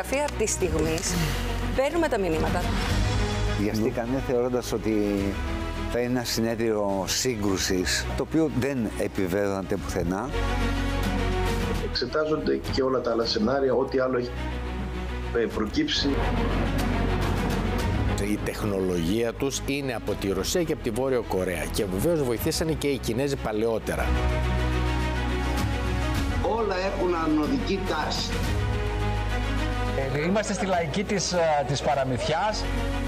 φωτογραφία της στιγμής. Παίρνουμε τα μηνύματα. Βιαστήκανε θεωρώντας ότι θα είναι ένα συνέδριο σύγκρουσης, το οποίο δεν επιβεβαιώνεται πουθενά. Εξετάζονται και όλα τα άλλα σενάρια, ό,τι άλλο έχει προκύψει. Η τεχνολογία τους είναι από τη Ρωσία και από τη Βόρεια Κορέα και βεβαίως βοηθήσανε και οι Κινέζοι παλαιότερα. Όλα έχουν ανωδική τάση. Είμαστε στη λαϊκή της παραμυθιάς.